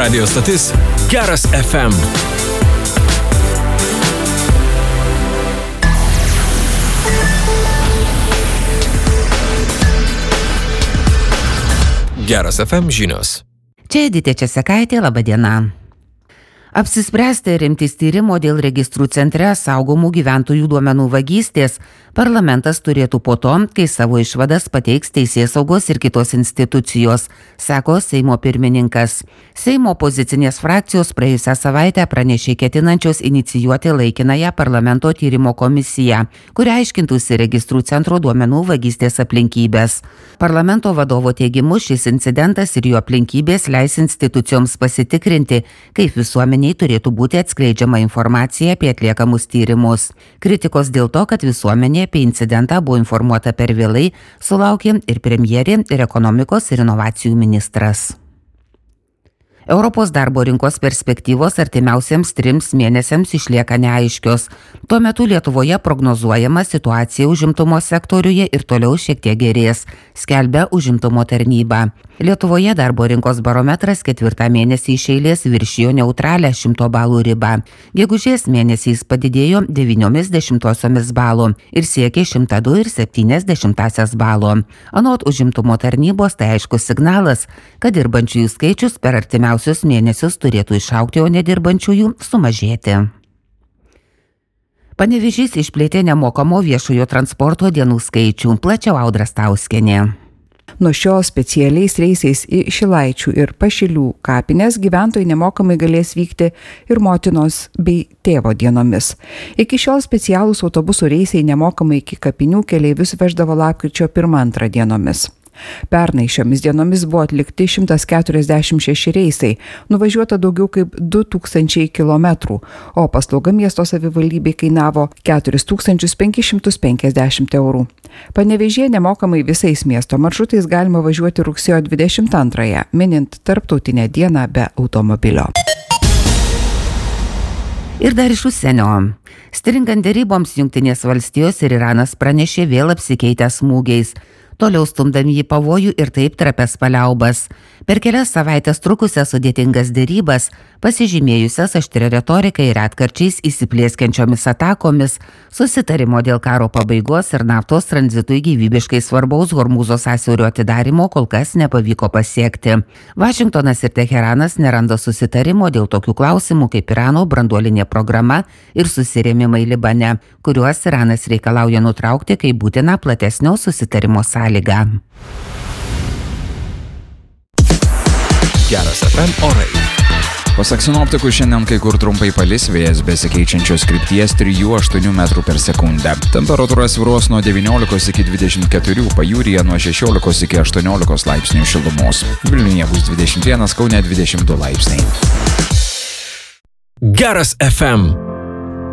Radio stotis Geras FM. Geras FM žinios. Čia Editė Česekaitė, laba diena. Apsispręsti rimtis tyrimo dėl registrų centre saugomų gyventojų duomenų vagystės parlamentas turėtų po to, kai savo išvadas pateiks teisėsaugos ir kitos institucijos, sako Seimo pirmininkas. Seimo opozicinės frakcijos praėjusią savaitę pranešė ketinančios inicijuoti laikinąją parlamento tyrimo komisiją, kuri aiškintųsi registrų centro duomenų vagystės aplinkybės. Parlamento vadovo teigimu šis incidentas ir jo aplinkybės leis institucijoms pasitikrinti, kaip visuomeniai turėtų būti atskleidžiama informacija apie atliekamus tyrimus. Kritikos dėl to, kad visuomenė apie incidentą buvo informuota per vėlai, sulaukė ir premjerė, ir ekonomikos ir inovacijų ministras. Europos darbo rinkos perspektyvos artimiausiems 3 mėnesiams išlieka neaiškios. Tuo metu Lietuvoje prognozuojama situacija užimtumo sektoriuje ir toliau šiek tiek gerės, skelbia užimtumo tarnyba. Lietuvoje darbo rinkos barometras 4 mėnesį iš eilės viršijo neutralią 100 balų ribą. Gegužės mėnesiais padidėjo 0,9 balų ir siekė 102,7 balo. Anot užimtumo tarnybos tai aiškus signalas, kad dirbančiųjų skaičius per artimiausius mėnesius turėtų išaugti, o nedirbančiųjų sumažėti. Panevėžys išplėtė nemokamo viešojo transporto dienų skaičių, plačiau Audra Stauskienė. Nuo šiol specialiais reisais į Šilaičių ir Pašilių kapines gyventojai nemokamai galės vykti ir motinos bei tėvo dienomis. Iki šiol specialūs autobusų reisai nemokamai iki kapinių keleivius veždavo lapkričio 1-2 dienomis. Pernai šiomis dienomis buvo atlikti 146 reisai, nuvažiuota daugiau kaip 2000 km, o paslauga miesto savivaldybei kainavo 4550 eurų. Panevėžyje nemokamai visais miesto maršrutais galima važiuoti rugsėjo 22-ąją, minint Tarptautinę dieną be automobilio. Ir dar iš užsienio. Stringant deryboms Jungtinės valstijos ir Iranas pranešė vėl apsikeitę smūgiais, toliau stumdami į pavojų ir taip trapias paliaubas. Per kelias savaitės trukusias sudėtingas derybas, pasižymėjusias aštria retorika ir retkarčiais įsiplėskiančiomis atakomis, susitarimo dėl karo pabaigos ir naftos tranzitui gyvybiškai svarbaus Hormūzo sąsiaurio atidarimo kol kas nepavyko pasiekti. Vašingtonas ir Teheranas neranda susitarimo dėl tokių klausimų kaip Irano branduolinė programa ir susirėmimai Libane, kuriuos Iranas reikalauja nutraukti kaip būtina platesnio susitarimo sąlyga. Geras FM orai. Pasak sinoptikų, šiandien kai kur trumpai palis, vėjas besikeičiančios krypties 3-8 metrų per sekundę. Temperatūra svyruos nuo 19 iki 24, pajūryje nuo 16 iki 18 laipsnių šilumos. Vilniuje bus 21, Kaune 22 laipsniai. Geras FM.